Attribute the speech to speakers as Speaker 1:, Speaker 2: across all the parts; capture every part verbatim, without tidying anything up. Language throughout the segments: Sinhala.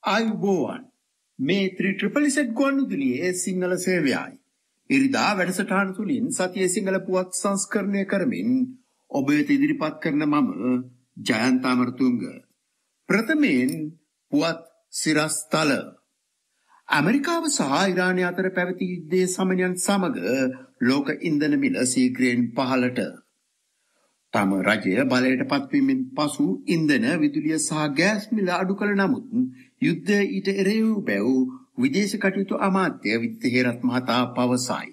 Speaker 1: ආයුබෝවන් මේ ත්‍රිපල් සෙට් ගුවන්විදුලියේ සිංහල සේවයයි. ඉරිදා වැඩසටහන තුලින් සතියේ සිංහල පුවත් සංස්කරණය කරමින් ඔබ වෙත ඉදිරිපත් කරන මම ජයන්ත අමරතුංග. ප්‍රථමයෙන් පුවත් සිරස්තල. ඇමරිකාව සහ ඉරානය අතර පැවති යුද්ධයේ සමනයන් සමග ලෝක ඉන්ධන මිල ශීඝ්‍රයෙන් පහළට. තම රජය බලයට පත්වීමෙන් පසු ඉන්ධන විදුලිය සහ ගෑස් මිල අඩු කළ නමුත් යුද්ධය ඊට එරෙහිව බැව් විදේශ කටයුතු අමාත්‍ය විජිත හේරත් මහතා පවසයි.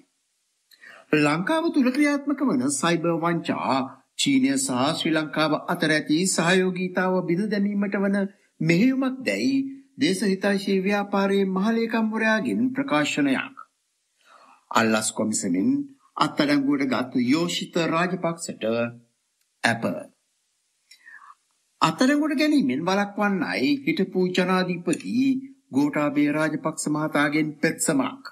Speaker 1: ලංකාව තුල ක්‍රියාත්මක වන සයිබර් වංචා චීනය සහ ශ්‍රී ලංකාව අතර ඇති සහයෝගීතාව බිඳ දැමීමට වන මෙහෙයුමක් දැයි දේශහිතෛෂී ව්‍යාපාරයේ මහලේකම්වරයාගෙන් ප්‍රකාශනයක්. අල්ලස් කොමිසමෙන් අත්අඩංගුවට ගත් යෝෂිත රාජපක්ෂට අප අත්අඩංගුවට ගැනීමෙන් වළක්වන්නයි හිටපු ජනාධිපති ගෝඨාභය රාජපක්ෂ මහතාගෙන් පෙත්සමක්.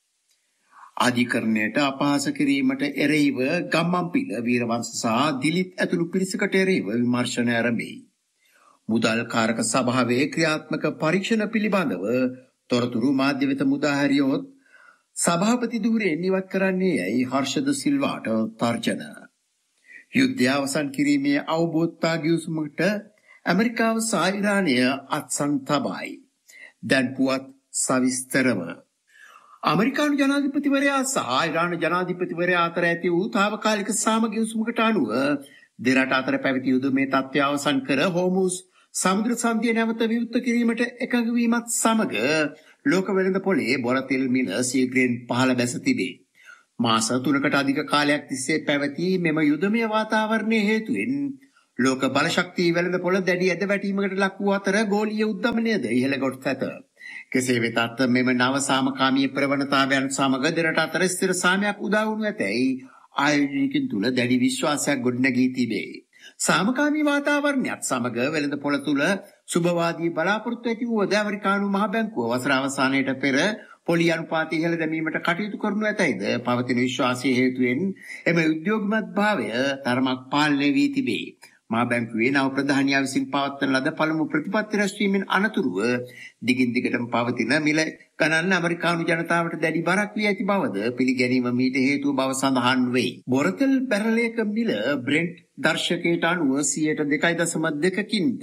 Speaker 1: අධිකරණයට අපහාස කිරීමට එරෙහිව ගම්මන්පිල වීරවංශ සහ දිලිත් ඇතුළු පිරිසකට එරෙහිව විමර්ශන ආරම්භයි. මුදල් කාරක සභාවේ ක්‍රියාත්මක පරීක්ෂණ පිළිබඳව තොරතුරු මාධ්‍ය වෙත මුදා හැරියොත් සභාපති ධූරයෙන් ඉවත් කරන්නේ යයි හර්ෂද සිල්වාට තර්ජන. යුද්ධය අවසන් කිරීමේ අවබෝධතා ගිවිසුමට ඇමරිකාව සහ ඉරානය අත්සන් තබයි. දැන් පුවත් සවිස්තරව. ඇමරිකානු ජනාධිපතිවරයා සහ ඉරාන ජනාධිපතිවරයා අතර ඇති වූ තාවකාලික සාමගිවිසුමකට අනුව දෙරට අතර පැවති යුද්ධමය තත්ත්වය අවසන් කර හෝමුස් සමුද්‍ර සන්ධිය නැවත විවෘත කිරීමට එකඟ වීමත් සමග ලෝක වෙළඳ පොලේ බොරතෙල් මිල ශීඝ්‍රයෙන් පහළ බැස තිබේ. මාස තුනකට අධික කාලයක් තිස්සේ පැවති මෙම යුද්ධමය වාතාවරණයේ හේතුවෙන් ලෝක බලශක්ති වෙළඳ පොළ දැඩි ඇදවැටීමකට ලක් වූ අතර ගෝලීය උද්දමනයද ඉහළ ගොස් ඇත. කෙසේ වෙතත් මෙම නව සාමකාමී ප්‍රවණතාවයන් සමග දෙරට අතර ස්ථිර සාමයක් උදා වනු ඇතැයි ආයෝජකයන් තුළ දැඩි විශ්වාසයක් ගොඩනැගී තිබේ. සාමකාමී වාතාවරණයත් සමග වෙළඳ පොළ තුළ සුබවාදී බලාපොරොත්තු ඇති වූ ඇමරිකානු මහ බැංකුව වසර අවසානයට පෙර පොලි අනුපාතය ඉහළ දැමීමට කටයුතු කරනු ඇතැයිද පවතින විශ්වාසය හේතුවෙන් එම උද්‍යෝගිමත් භාවය තරමක් පාලනය වී තිබේ. මහ බැංකුවේ නව ප්‍රධානියා විසින් පවත්වන ලද පළමු ප්‍රතිපත්ති රැස්වීමෙන් අනතුරුව දිගින් දිගටම පවතින මිල ගණන් ඇමරිකානු ජනතාවට දැඩි බරක් වී ඇති බවද පිළිගැනීම මීට හේතුව බව සඳහන් වේ. බොරතෙල් බැරලයක මිල බ්‍රෙන්ට් දර්ශකයට අනුව සියයට දෙකයි දශම දෙකකින්ද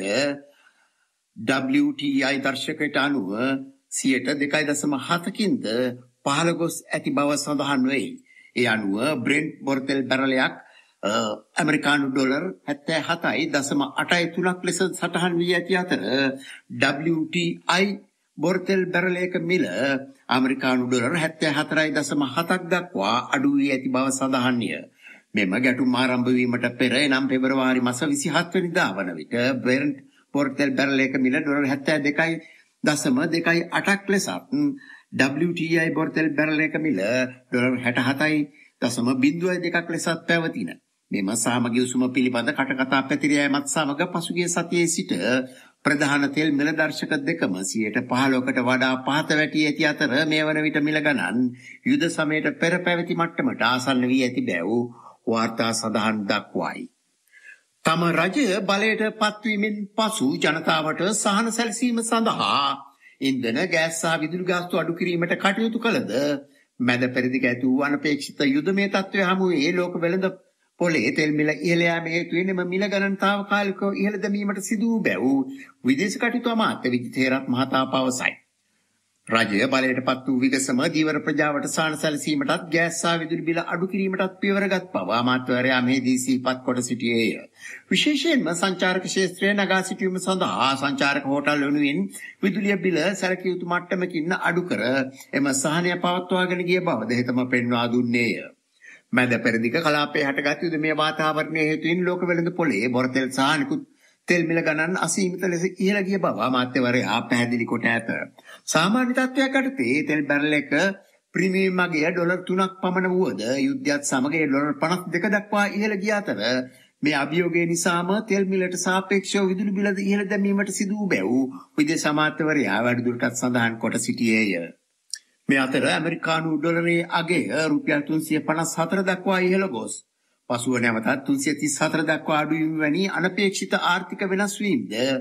Speaker 1: ඩබ්ලිව් ටී ආයි දර්ශකයට අනුව සියයට දෙකයි දශම හතකින්ද පහළ ගොස් ඇති බව සඳහන් වේ. ඒ අනුව බ්‍රෙන්ට් බොරතෙල් බැරලයක් ඇමරිකානු ඩොලර් හැත්තෑ හතයි දශම අටයි තුනක් ලෙස සටහන් වී ඇති අතර ඩබ්ලිව් ටී ආයි බොරතෙල් බැරලයක මිල ඇමරිකානු ඩොලර් හැත්තෑ හතරයි දශම හතක් දක්වා අඩු වී ඇති බව සඳහන්ය. මෙම ගැටුම් ආරම්භ වීමට පෙර එනම් පෙබරවාරි මාස විසිහත් වෙනිදා වන විට බ්‍රෙන්ට් බොරතෙල් බැරලයක මිල ඩොලර් හැත්තෑ දෙකයි දශම දෙකයි අටක් ලෙසත් ඩබ්ලිව් ටී ආයි බොරතෙල් බැරලයක මිල ඩොලර් හැට හතයි දශම බිංදුව දෙකක් ලෙසත් පැවතින. මෙම සාමගිවිසුම පිළිබඳ කටකතා පැතිර යාමත් සමග පසුගිය සතියේ සිට ප්‍රධාන තෙල් මිල දර්ශක දෙකම සියයට පහළොවකට වඩා පහත වැටී ඇති අතර මේ වන විට මිල ගණන් යුද සමයට පෙර පැවති මට්ටමට ආසන්න වී ඇති බැව් වාර්තා සඳහන් දක්වයි. තම රජය බලයට පත්වීමෙන් පසු ජනතාවට සහන සැලසීම සඳහා ඉන්ධන ගෑස් සහ විදුලි ගාස්තු අඩු කිරීමට කටයුතු කළද මැද පෙරදිග ඇති වූ අනපේක්ෂිත යුදමය තත්ත්වය හමුවේ ලෝක වෙළඳ පොලේ තෙල් මිල ඉහළ යාම හේතුවෙන් එම මිල ගණන් තාවකාලිකව ඉහළ දැමීමට සිදු වූ බැව් විදේශ කටයුතු අමාත්‍ය විජිත හේරත් මහතා පවසයි. රජය බලයට පත් වූ විගසම දීවර ප්‍රජාවට සහන සැලසීමටත් ගෑස් සහ විදුලි බිල අඩු කිරීමටත් පියවරගත් බව අමාත්‍යවරයා මෙහිදී සිහිපත් කොට සිටියේය. විශේෂයෙන්ම සංචාරක ක්ෂේත්‍රයේ නගා සිටීම සඳහා සංචාරක හෝටල් වෙනුවෙන් විදුලිය බිල සැලකිය යුතු මට්ටමකින් අඩු කර එම සහනය පවත්වාගෙන ගිය බවද හෙතම පෙන්වා දුන්නේය. මැද පෙරදිග කලාපයේ හටගත් යුදමය වාතාවරණයේ හේතුවෙන් ලෝක වෙළඳ පොලේ බොරතෙල් සහ නිකුත් තෙල් මිල ගණන් අසීමිත ලෙස ඉහළ ගිය බව අමාත්‍යවරයා පැහැදිලි කොට ඇත. සාමාන්‍ය තත්ත්වයක් යටතේ තෙල් බැරලයක ප්‍රීමියම් අගය ඩොලර් තුනක් පමණ වුවද යුද්ධයත් සමග ඒ ඩොලර් පනස් දෙක දක්වා ඉහළ ගිය අතර මේ අභියෝගය නිසාම තෙල් මිලට සාපේක්ෂව විදුලි බිල ඉහළ දැමීමට සිදු වූ බැව් විදේශ අමාත්‍යවරයා වැඩිදුරටත් සඳහන් කොට සිටියේය. මේ අතර ඇමරිකානු ඩොලරයේ අගය රුපියල් තුන්සිය පනස් හතර දක්වා ඉහළ ගොස් පසුව නැවතත් තුන්සිය තිස් හතර දක්වා අඩු වීම වැනි අනපේක්ෂිත ආර්ථික වෙනස් වීමද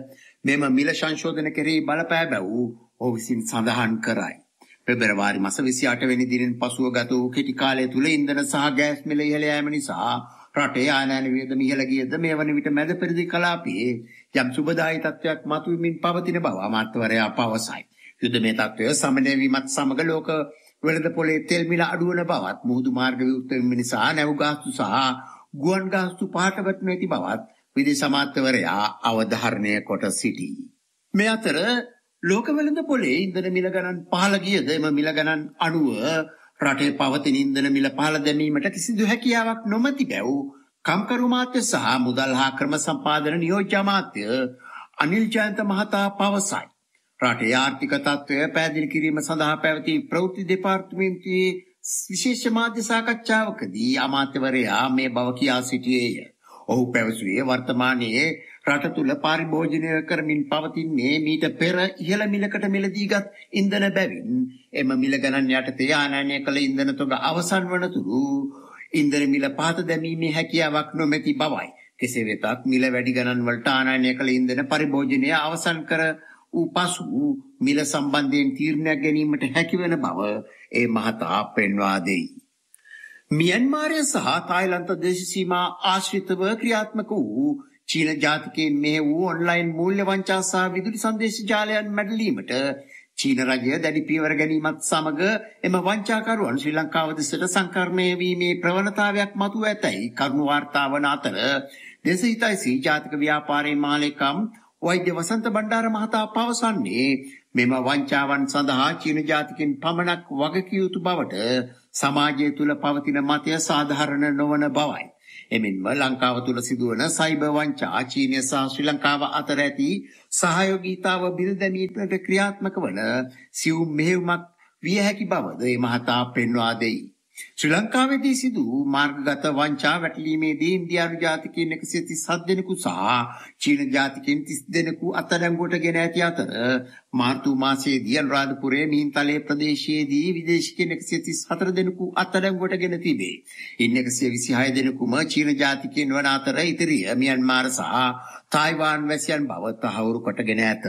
Speaker 1: මෙම මිල සංශෝධන කෙරෙහි බලපෑ බැව් ඔහු විසින් සඳහන් කරයි. පෙබරවාරි මාස විසිඅට වෙනි දිනෙන් පසුව ගත වූ කෙටි කාලය තුළ ඉන්ධන සහ ගෑස් මිල ඉහළ යාම නිසා රටේ ආනයන වියදම ඉහළ ගියද මේ වන විට මැද පෙරදිග කලාපයේ යම් සුබදායී තත්ත්වයක් මතුවෙමින් පවතින බව අමාත්‍යවරයා පවසයි. යුද්ධමය තත්ත්වය සමනය වීමත් සමග ලෝක වෙළඳපොලේ තෙල් මිල අඩුවන බවත් මුහුදු මාර්ග විවෘත වීම නිසා නැව් ගාස්තු සහ ගුවන් ගාස්තු පහට වැටෙනු ඇති බවත් විදේශ අමාත්‍යවරයා අවධාරණය කොට සිටී. මේ අතර ලෝක වෙළඳපොලේ ඉන්ධන මිල ගණන් පහළ ගියද එම මිල ගණන් අනුව රටේ පවතින ඉන්ධන මිල පහළ දැමීමට කිසිදු හැකියාවක් නොමැති බැව් කම්කරු මාත්‍ය සහ මුදල් හා ක්‍රම සම්පාදන නියෝජ්‍ය අමාත්‍ය අනිල් ජයන්ත මහතා පවසයි. රටේ ආර්ථික තත්ත්වය පැහැදිලි කිරීම සඳහා පැවති ප්‍රවෘත්ති දෙපාර්තමේන්තුවේ විශේෂ මාධ්‍ය සාකච්ඡාවකදී අමාත්‍යවරයා මේ බව කියා සිටියේය. ඔහු පැවසුවේ වර්තමානයේ රට තුළ පරිභෝජනය කරමින් පවතින්නේ මීට පෙර ඉහළ මිලකට මිලදීගත් ඉන්ධන බැවින් එම මිල ගණන් යටතේ ආනයනය කළ ඉන්ධන තොග අවසන් වනතුරු ඉන්ධන මිල පහත දැමීමේ හැකියාවක් නොමැති බවයි. කෙසේ වෙතත් මිල වැඩි ගණන් වලට ආනයනය කළ ඉන්ධන පරිභෝජනය අවසන් කර වූ පසු මිල සම්බන්ධයෙන් තීරණයක් ගැනීමට හැකිවන බව ඒ මහතා පෙන්වා දෙයි. මියන්මාරය සහ තායිලන්ත දේශ සීමා ආශ්‍රිතව ක්‍රියාත්මක වූ චීන ජාතිකයන් මෙහි වූ ඔන්ලයින් මූල්‍ය වංචා සහ විදුලි සංදේශ ජාලයන් මැඩලීමට චීන රජය දැඩි පියවර ගැනීමත් සමග එම වංචාකරුවන් ශ්‍රී ලංකාව දෙසට සංකරණය වීමේ ප්‍රවණතාවයක් මතුව ඇතැයි කරුණු වාර්තා වන අතර දේශහිතයිසී ජාතික ව්‍යාපාරයේ මාලේකම් වෛද්‍ය වසන්ත බණ්ඩාර මහතා පවසන්නේ මෙම වංචාවන් සඳහා චීන ජාතිකයන් පමණක් වගකිව යුතු බවට සමාජය තුළ පවතින මතය සාධාරණ නොවන බවයි. එමෙන්ම ලංකාව තුළ සිදුවන සයිබර් වංචා චීනය සහ ශ්‍රී ලංකාව අතර ඇති සහයෝගීතාව බිඳ දැමීමට ක්‍රියාත්මක වන සියුම් මෙහෙයුමක් විය හැකි බවද ඒ මහතා පෙන්වා දෙයි. ශ්‍රී ලංකාවේදී සිදු මාර්ගගත වංචා වැටලීමේදී ඉන්දියානු ජාතිකයන් එකසිය තිස් හත් දෙනෙකු සහ චීන ජාතිකයන් තිස් දෙනෙකු අත්අඩංගුවට ගෙන ඇති අතර මාර්තු මාසයේදී අනුරාධපුරයේ මිහින්තලේ ප්‍රදේශයේදී විදේශිකයන් එකසිය තිස් හතර දෙනෙකු අත්අඩංගුවට ගෙන තිබේ. ඉන් එකසිය විසිහය දෙනෙකුම චීන ජාතිකයන් වන අතර ඉතිරිය මියන්මාර සහ තායිවාන් වැසියන් බව තහවුරු කොටගෙන ඇත.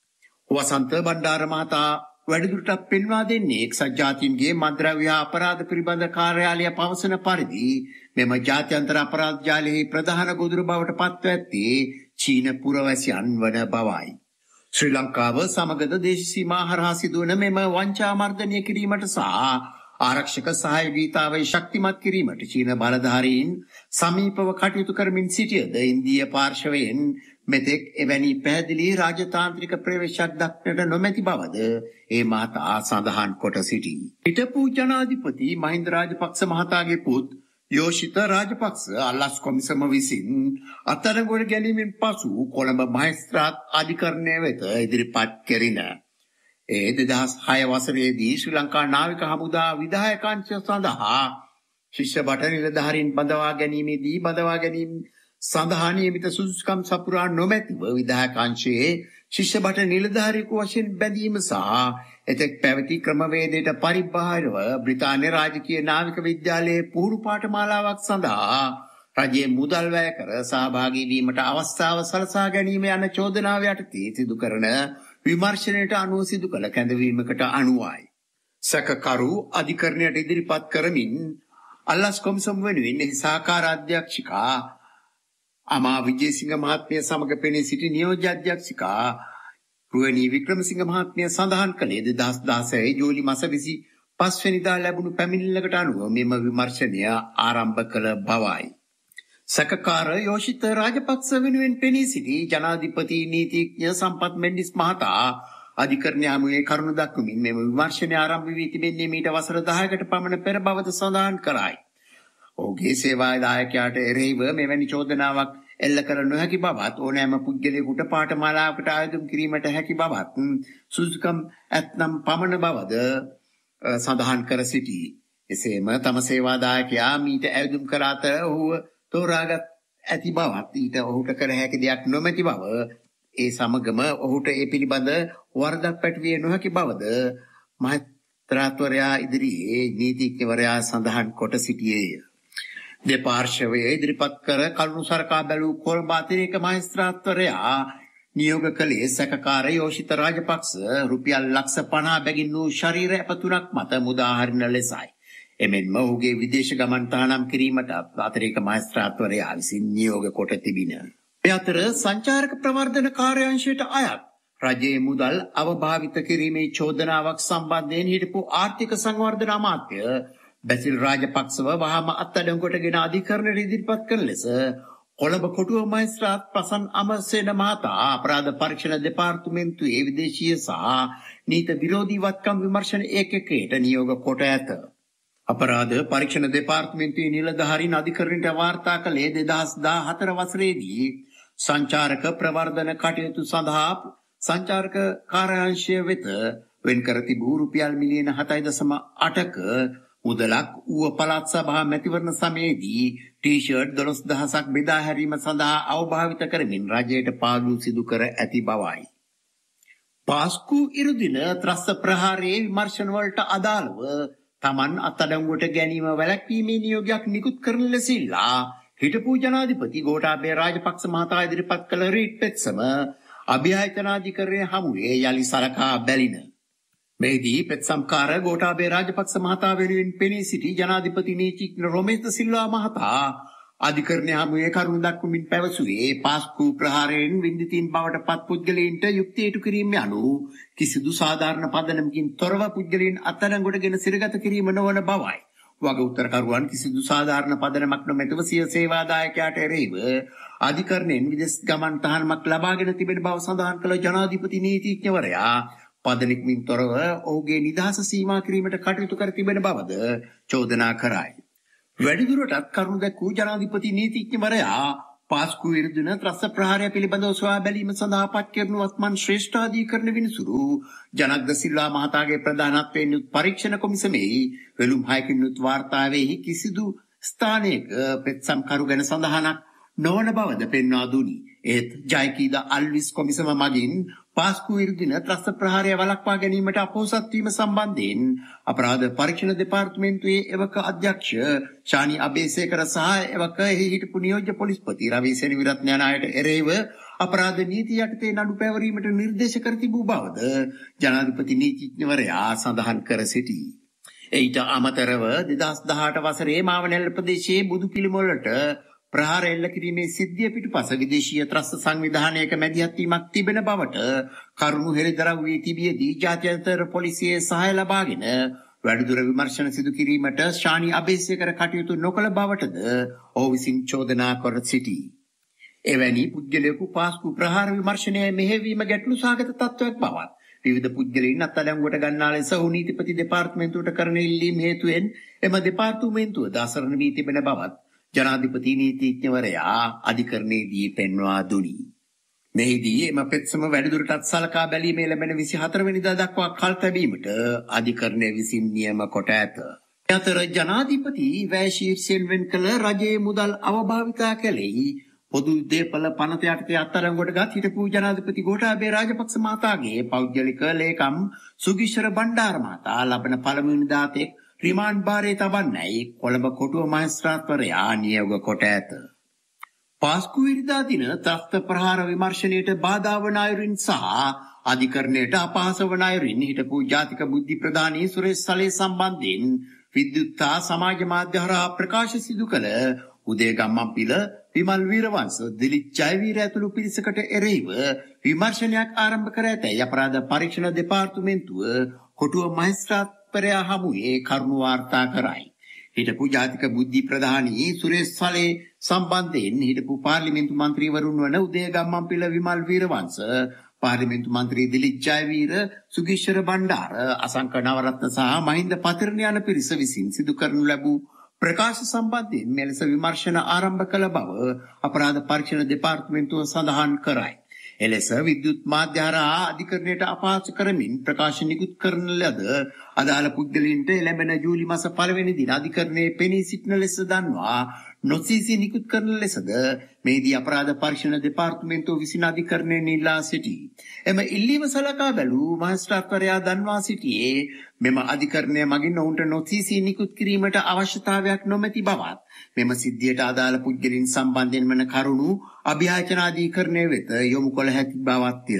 Speaker 1: වසන්ත බණ්ඩාර මහතා වැඩිදුරටත් පෙන්වා දෙන්නේ එක්සත් ජාතීන්ගේ මද්ද්‍රව්‍ය අපරාධ පිළිබඳ කාර්යාලය පවසන පරිදි මෙම ජාත්‍යන්තර අපරාධ ජාලයේ ප්‍රධාන ගොදුරු බවට පත්ව ඇත්තේ චීන පුරවැසියන් වන බවයි. ශ්‍රී ලංකාව සමගද දේශ සීමා හරහා සිදුවන මෙම වංචා මර්ධනය කිරීමට සහ ආරක්ෂක සහයෝගීතාවය ශක්තිමත් කිරීමට චීන බලධාරීන් සමීපව කටයුතු කරමින් සිටියද ඉන්දීය පාර්ශවයෙන් මෙතෙක් එවැනි පැහැදිලි රාජතාන්ත්‍රික ප්‍රවේශයක් දක්නට නොමැති බවද ඒ මහතා සඳහන් කොට සිටී. හිටපු ජනාධිපති මහින්ද රාජපක්ෂ මහතාගේ පුත් යෝෂිත රාජපක්ෂ අල්ලස් කොමිසම විසින් අත්අඩංගුවට ගැනීමෙන් පසු කොළඹ මහේස්ත්‍රාත් අධිකරණය වෙත ඉදිරිපත් කෙරින ඒ දෙදහස් හය වසරේදී ශ්‍රී ලංකා නාවික හමුදා විධායකාංශය සඳහා ශිෂ්‍ය බට නිලධාරීන් බඳවා ගැනීමේදී බඳවා ගැනීම සඳහා නියමිත සුදුසුකම් සපුරා නොමැතිව විධායකාංශයේ ශිෂ්‍ය බට නිලධාරියෙකු වශයෙන් බැඳීම සහ එතෙක් පැවති ක්‍රමවේදයට පරිබාහිරව බ්‍රිතාන්‍ය රාජකීය නාවික විද්‍යාලයේ පුහුණු පාඨමාලාවක් සඳහා රජයේ මුදල් වැය කර සහභාගී වීමට අවස්ථාව සලසා ගැනීම යන චෝදනාව යටතේ සිදු කරන විමර්ශනයට අනුව සිදු කළ කැඳවීමකට අනුවයි. සැකකරු අධිකරණයට ඉදිරිපත් කරමින් අල්ලස් කොමිසම වෙනුවෙන් එහි සහකාර අධ්‍යක්ෂිකා අමා විජේසිංහ මහත්මිය සමග පෙනී සිටි නියෝජ්‍ය අධ්‍යක්ෂිකා රුවනී වික්‍රමසිංහ මහත්මිය සඳහන් කළේ දෙදහස් දහසය ජූලි මාස විසිපහ වෙනිදා ලැබුණු පැමිණිල්ලකට අනුව මෙම විමර්ශනය ආරම්භ කළ බවයි. සැකකාර යෝෂිත රාජපක්ෂ වෙනුවෙන් පෙනී සිටි ජනාධිපති නීතිඥ සම්පත් මෙන්ඩිස් මහතා අධිකරණ යමුවේ කරුණු දක්වමින් මෙම විමර්ශනය ආරම්භ වී තිබෙන්නේ මීට වසර දහයකට පමණ පෙර බවද සඳහන් කරයි. ඔහුගේ සේවා දායකයාට එරෙහිව මෙවැනි චෝදනාවක් එල්ල කර නොහැකි බවත් ඕනෑම පුද්ගලයෙකුට පාඨමාලාවකට ආයෝජනය කිරීමට හැකි බවත් සුදුසුකම් ඇතනම් පමණ බවද සඳහන් කර සිටී. එසේම තම සේවා දායකයා මීට ආයෝජනය කර අතර ඔහුව තෝරාගත් ඇති බවත් ඊට ඔහුට කර හැකි දෙයක් නොමැති බව ඒ සමගම ඔහුට ඒ පිළිබඳ වරදක් පැටවිය නොහැකි බවද මහේස්ත්‍රාත්වරයා ඉදිරියේ නීතිඥවරයා සඳහන් කොට සිටියේය. දෙපාර්ශවයේ ඉදිරිපත් කර කරුණු සරකා බැලූ කොළඹ අතිරේක මහේස්ත්‍රාත්වරයා නියෝග කළේ සැකකාර යෝෂිත රාජපක්ෂ රුපියල් ලක්ෂ පනහ බැගින් වූ ශරීර ඇපතුනක් මත මුදා හරින ලෙසයි. එමෙන්ම ඔහුගේ විදේශ ගමන් තහනම් කිරීමට අතිරේක මහේස්ත්‍රාත්වරයා විසින් නියෝග කොට තිබින. මේ අතර සංචාරක ප්‍රවර්ධන කාර්යාංශයට අයත් රජයේ මුදල් අවභාවිත කිරීමේ චෝදනාවක් සම්බන්ධයෙන් හිටපු ආර්ථික සංවර්ධන අමාත්‍ය බැසිල් රාජපක්ෂව වහාම අත්අඩංගුවටගෙන අධිකරණයට ඉදිරිපත් කළ ලෙස කොළඹ කොටුව මහේස්ත්‍රාත් ප්‍රසන්න අමරසේන මහතා අපරාධ පරීක්ෂණ දෙපාර්තමේන්තුවේ විදේශීය සහ නීති විරෝධී වත්කම් විමර්ශන ඒකකයට නියෝග කොට ඇත. අපරාධ පරීක්ෂණ දෙපාර්තමේන්තුවේ නිලධාරීන් අධිකරණයට වාර්තා කළේ දෙදහස් දාහතර වසරේදී සංචාරක ප්‍රවර්ධන කටයුතු සඳහා සංචාරක කාර්යාංශය වෙත වෙන් කර තිබූ රුපියල් මිලියන හතයි දශම අටක මුදලක් ඌව පළාත් සභා මැතිවරණ සමයේදී ටී-ෂර්ට් දොළොස් දහසක් බෙදා හැරීම සඳහා අවභාවිත කරමින් රජයට පාඩු සිදු කර ඇති බවයි. පාස්කු ඉරුදින ත්‍රස්ත ප්‍රහාරයේ විමර්ශන වලට අදාළව තමන් අත්අඩංගුවට ගැනීම වැළැක්වීමේ නියෝගයක් නිකුත් කරන ලෙසිලා හිටපු ජනාධිපති ගෝඨාභය රාජපක්ෂ මහතා ඉදිරිපත් කළ රීට් පෙත්සම අභිආයතනාධිකරණය හමුවේ යලි සලකා බැලින. මෙහිදී පෙත්සම්කාර ගෝඨාභය රාජපක්ෂ මහතා වෙනුවෙන් පෙනී සිටි ජනාධිපති නීතිඥ රොමේෂ් සිල්වා මහතා අධිකරණය හමුවේ කරුණු දක්වමින් පැවසුවේ පාස්කු ප්‍රහාරයෙන් වින්දිතීන් බවට පත් පුද්ගලයන්ට යුක්තිය ඉටු කිරීම යනු කිසිදු සාධාරණ පදනමකින් තොරව පුද්ගලයන් අත්අඩංගුවටගෙන සිරගත කිරීම නොවන බවයි. වග උත්තරකරුවන් කිසිදු සාධාරණ පදනමක් නොමැතිව සිය සේවාදායකයාට එරෙහිව අධිකරණයෙන් විදේශ ගමන් තහනමක් ලබාගෙන තිබෙන බව සඳහන් කළ ජනාධිපති නීතිඥවරයා පදනමකින් තොරව ඔහුගේ නිදහස සීමා කිරීමට කටයුතු කර තිබෙන බවද චෝදනා කරයි. වැඩිදුරටත් කරුණු දැක්වූ ජනාධිපති නීතිඥවරයා පාස්කු විරුද්ධ ත්‍රස්ත ප්‍රහාරය පිළිබඳව සොයා බැලීම සඳහා පත් කරන වත්මන් ශ්‍රේෂ්ඨාධිකරණ විනිසුරු ජනක ද සිල්වා මහතාගේ ප්‍රධානත්වයෙන් යුත් පරීක්ෂණ කොමිසමේ වෙළුම් හයකින් යුත් වාර්තාවෙහි කිසිදු ස්ථානයක පෙත්සම්කරු ගැන සඳහනක් නොවන බවද පෙන්වා දුනි. ඒත් ජයකීද අල්විස් කොමිසම මගින් පාස්කු විරුද්ධ ත්‍රස්ත ප්‍රහාරය වළක්වා ගැනීමට අපොහොසත් වීම සම්බන්ධයෙන් අපරාධ පරීක්ෂණ දෙපාර්තමේන්තුවේ එවක අධ්‍යක්ෂ ශානි අබේසේකර සහ එවක හිටපු නියෝජ්‍ය පොලිස්පති රවි සෙනවිරත්න යන අයට එරෙහිව අපරාධ නීතිය යටතේ නඩු පැවරීමට නිර්දේශ කර තිබූ බවද ජනාධිපති නීතිඥවරයා සඳහන් කර සිටී. ඊට අමතරව දෙදහස් දහඅට වසරේ මාවනැල්ල ප්‍රදේශයේ බුදු පිළිමවලට ප්‍රහාර එල්ල කිරීමේ සිද්ධිය පිටුපස විදේශීය ත්‍රස්ත සංවිධානයක මැදිහත් වීමක් තිබෙන බවට කරුණු හෙළිදරව් වී තිබියදී ජාත්‍යන්තර පොලිසියේ සහාය ලබාගෙන වැඩිදුර විමර්ශන සිදු කිරීමට ශානි අබේසේකර කටයුතු නොකළ බවටද ඔහු විසින් චෝදනා කර සිටී. එවැනි පුද්ගලයෙකු පාස්කු ප්‍රහාර විමර්ශනයේ මෙහෙයවීම ගැටලු සහගත තත්ත්වයක් බවත් විවිධ පුද්ගලයන් අත්අඩංගුවට ගන්නා ලෙස ඔහු නීතිපති දෙපාර්තමේන්තුවට කරන ඉල්ලීම් හේතුවෙන් එම දෙපාර්තමේන්තුව දාසරණ වී තිබෙන බවත් ජනාධිපති නීතිඥවරයා අධිකරණයේදී පෙන්වා දුනි. මෙහිදී එම පෙත්සම වැඩිදුරටත් සලකා බැලීමේ ලැබෙන විසිහතර වෙනිදා දක්වා කල් තැබීමට අධිකරණය විසින් නියම කොට ඇත. අතර ජනාධිපති වැය ශීර්ෂයෙන් වෙන් කළ රජයේ මුදල් අවභාවිතා කළෙහි පොදු දේපල පනත යටතේ අත්අඩංගුවට ගත් හිටපු ජනාධිපති ගෝඨාභය රාජපක්ෂ මහතාගේ පෞද්ගලික ලේකම් සුගිෂ්ඨර බණ්ඩාර මහතා ලබන පළමුවෙනි දාතෙක් රිමාන්ඩ් භාරයේ තබන්නයි කොළඹ කොටුව මහේස්ත්‍රාත්වරයා නියෝග කොට ඇත. පාස්කු ඉරිදා දින ත්‍රස්ත ප්‍රහාර විමර්ශනයට බාධා වන අයුරින් සහ අධිකරණයට අපහාස වන අයුරින් හිටපු ජාතික බුද්ධි ප්‍රධානී සුරේෂ් සලේ සම්බන්ධයෙන් විද්‍යුත් සමාජ මාධ්‍ය හරහා ප්‍රකාශ සිදු කළ උදේ ගම්මන්පිල විමල් වීරවංශ දිලිත් ජයවීර ඇතුළු පිරිසකට එරෙහිව විමර්ශනයක් ආරම්භ කර ඇතැයි අපරාධ පරීක්ෂණ දෙපාර්තමේන්තුව කොටුව මහේස්ත්‍රාත්වරයා හමුවේ කරුණු වාර්තා කරයි. හිටපු ජාතික බුද්ධි ප්‍රධානී සුරේෂ් සලේ සම්බන්ධයෙන් හිටපු පාර්ලිමේන්තු මන්ත්‍රීවරුන් වන උදේ ගම්මන්පිල විමල් වීරවංශ, පාර්ලිමේන්තු මන්ත්‍රී දිලිත් ජයවීර, සුගිෂ්ඨර බණ්ඩාර, අසංක නවරත්න සහ මහින්ද පතිරණ යන පිරිස විසින් සිදු කරනු ලැබූ ප්‍රකාශ සම්බන්ධයෙන් මෙලෙස විමර්ශන ආරම්භ කළ බව අපරාධ පරීක්ෂණ දෙපාර්තමේන්තුව සඳහන් කරයි. එලෙස විද්‍යුත් මාධ්‍ය හරහා අධිකරණයට අපහාස කරමින් ප්‍රකාශ නිකුත් කරන ලද අදාළ පුද්ගලයන්ට ලැබෙන ජූලි මාස පළවෙනි දින අධිකරණයේ පෙනී සිටින ලෙස දන්වා නොසීසී නිකුත් කරන ලෙසද මේදී අපරාධ පරීක්ෂණ දෙපාර්තමේන්තුව විසින් අධිකරණයෙන් ඉල්ලා සිටී. එම ඉල්ලීම සලකා බැලූ මහේස්ත්‍රාත්වරයා දන්වා සිටියේ මෙම අධිකරණය මගින් ඔවුන්ට නොසීසී නිකුත් කිරීමට අවශ්‍යතාවයක් නොමැති බවත් මෙම සිද්ධියට අදාළ පුද්ගලයන් සම්බන්ධයෙන් වන කරුණු අභියාචනාධිකරණය වෙත යොමු කළ හැකි බවත්ය.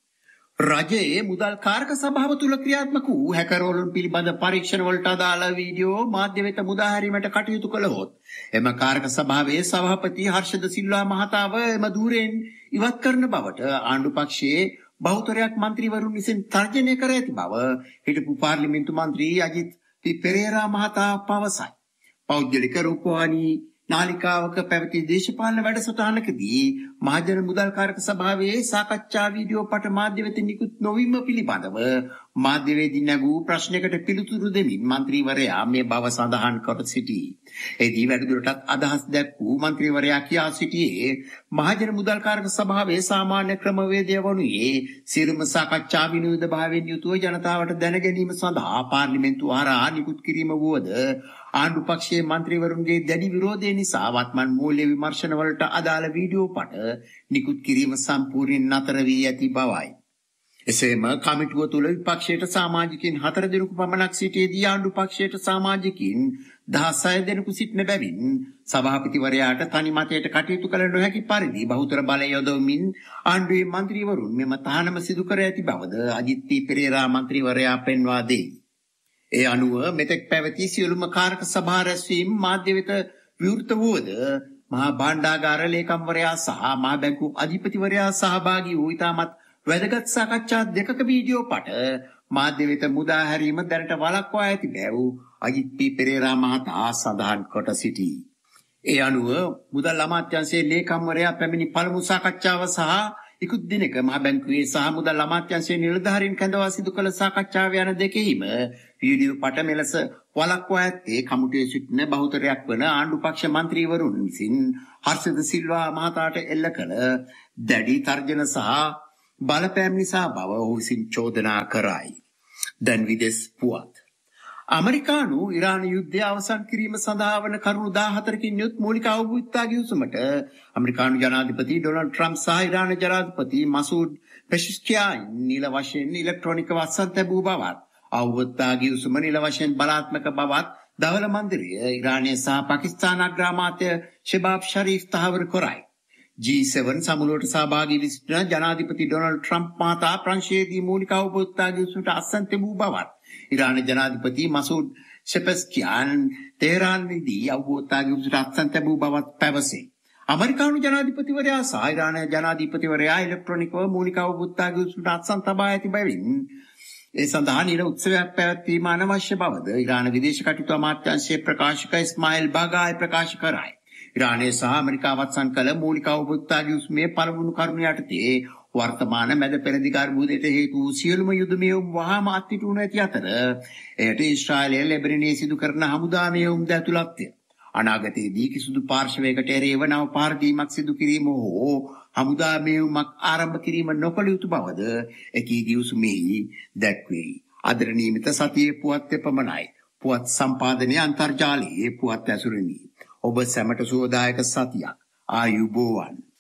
Speaker 1: රජයේ මුදල් කාරක සභාව තුළ ක්‍රියාත්මක වූ හැකරවලුන් පිළිබඳ පරීක්ෂණ වලට අදාළ වීඩියෝ මාධ්‍ය වෙත මුදා හැරීමට කටයුතු කළහොත් එම කාරක සභාවේ සභාපති හර්ෂද සිල්වා මහතාව එම ධූරයෙන් ඉවත් කරන බවට ආණ්ඩු පක්ෂයේ බහුතරයක් මන්ත්‍රීවරුන් විසින් තර්ජනය කර ඇති බව හිටපු පාර්ලිමේන්තු මන්ත්‍රී අජිත් පී පෙරේරා මහතා පවසයි. පෞද්ගලික රූපවාහිනී නාලිකාවක පැවති දේශපාලන වැඩසටහනකදී මහජන මුදල් කාරක සභාවේ සාකච්ඡා වීඩියෝ පට මාධ්‍ය වෙත නිකුත් නොවීම පිළිබඳව මාධ්‍යවේදී නැගූ ප්‍රශ්නයකට පිළිතුරු දෙමින් මන්ත්‍රීවරයා මේ බව සඳහන් කර සිටී. එදී වැඩිදුරටත් අදහස් දැක්වූ මන්ත්‍රීවරයා කියා සිටියේ මහජන මුදල් කාරක සභාවේ සාමාන්‍ය ක්‍රමවේදය වනුයේ සියලුම සාකච්ඡා විනෝද භාවයෙන් යුතුව ජනතාවට දැන ගැනීම සඳහා පාර්ලිමේන්තුව හරහා නිකුත් කිරීම වුවද ආණ්ඩු පක්ෂයේ මන්ත්‍රීවරුන්ගේ දැඩි විරෝධය නිසා වත්මන් මූල්‍ය විමර්ශන වලට අදාළ වීඩියෝ පට නිකුත් කිරීම සම්පූර්ණයෙන් නතර වී ඇති බවයි. එසේම කමිටුව තුළ විපක්ෂයට සමාජිකින් හතර දෙනෙකු පමණක් සිටියේදී ආණ්ඩු පක්ෂයට සමාජිකින් දහස් හය දෙනෙකු සිටින බැවින් සභාපතිවරයාට තනි මතයට කටයුතු කළ නොහැකි පරිදි බහුතර බලය යොදවමින් ආණ්ඩුවේ මන්ත්‍රීවරුන් මෙම තහනම සිදු කර ඇති බවද අජිත් පී පෙරේරා මන්ත්‍රීවරයා පෙන්වා දෙයි. ඒ අනුව මෙතෙක් පැවති සියලුම කාරක සභා රැස්වීම් මාධ්‍ය වෙත විවෘත වූවද මහා භාණ්ඩාගාර ලේකම්වරයා සහ මහා බැංකු අධිපතිවරයා සහභාගී වූ ඉතාමත් වැදගත් සාකච්ඡා දෙකක වීඩියෝ පට මාධ්‍ය වෙත මුදා හැරීම දැනට වළක්වා ඇති බැව් අජිත් පී පෙරේරා මහතා සඳහන් කොට සිටී. ඒ අනුව මුදල් අමාත්‍යාංශයේ ලේකම්වරයා පැමිණි පළමු සාකච්ඡාව සහ ඉකුත් දිනක මහ බැංකුවේ සහ මුදල් අමාත්‍යාංශයේ නිලධාරීන් කැඳවා සිදු කළ සාකච්ඡාව යන දෙකෙහිම වීඩියෝ පට මෙලෙස වළක්වා ඇත්තේ කමිටුවේ සිටින බහුතරයක් වන ආණ්ඩු පක්ෂ මන්ත්‍රීවරුන් විසින් හර්ෂද සිල්වා මහතාට එල්ල කළ දැඩි තර්ජන සහ බලපෑම් නිසා බව ඔහු විසින් චෝදනා කරයි. දැන් විදෙස් පුවත්. අමරිකානු ඉරාන යුද්ධය අවසන් කිරීම සඳහා වන කරුණු දාහතරකින් යුත් මූලික අවබෝධතා ගිවිසුමට අමරිකානු ජනාධිපති ඩොනල්ඩ් ට්‍රම්ප් සහ ඉරාන ජනාධිපති මසූද් පෙෂෙස්කියාන් නිල වශයෙන් ඉලෙක්ට්‍රොනික වත්සන් තැබූ බවත් අවබෝධතා ගිවිසුම නිල වශයෙන් බලාත්මක බවත් දවල මන්දිරය ඉරානය සහ පාකිස්තාන අග්‍රාමාත්‍ය ෂෙබාබ් ෂරීෆ් තහවුරු කරයි. ජී සෙවන් සමුළුවට සහභාගී වී සිටින ජනාධිපති ඩොනල්ඩ් ට්‍රම්ප් මහතා ප්‍රංශයේදී මූලික අවබෝධතා ගිවිසුමට අත්සන් තිබූ බවත් ඉරාන ජනාධිපති මසූද් පෙෂෙස්කියාන් තෙහරාන්වේදී අවබෝධතා ගිවිසුමට අත්සන් තිබූ බවත් පැවසේ. අමරිකානු ජනාධිපතිවරයා සහ ඉරාන ජනාධිපතිවරයා ඉලෙක්ට්‍රොනිකව මූලික අවබෝධතා ගිවිසුමට අත්සන් තබා ඇති බැවින් ඒ සඳහා නිර උත්සවයක් පැවැත්වීම අනවශ්‍ය බවද ඉරාන විදේශ කටයුතු අමාත්‍යාංශයේ ප්‍රකාශක ඉස්මායිල් බාගායි ප්‍රකාශ කරයි. ඉරානය සහ ඇමරිකාව අත්සන් කළ මූලික අවබෝධතා ගිවිසුමේ පළමුණු කරුණ යටතේ වර්තමාන මැද පෙරදිග අර්බුදයට හේතු වූ සියලුම යුද මෙහෙයුම් වහාම අත්හිටුණු ඇති අතර එයට ඊශ්‍රායලය ලෙබනනයේ සිදු කරන හමුදා මෙහෙයුම්ද ඇතුළත්ය. අනාගතයේදී කිසිදු පාර්ශවයකට එරෙහිව නව පාරදීමක් සිදු කිරීම හෝ හමුදා මෙහෙයුමක් ආරම්භ කිරීම නොකළ යුතු බවද එකී ගිවිසුමෙහි දැක්වේ. අදට නියමිත සතියේ පුවත් පමණයි. පුවත් සම්පාදනය අන්තර්ජාලයේ පුවත් ඇසුරෙනි. ඔබ සැමට සුවදායක සතියක්. ආයුබෝවන්.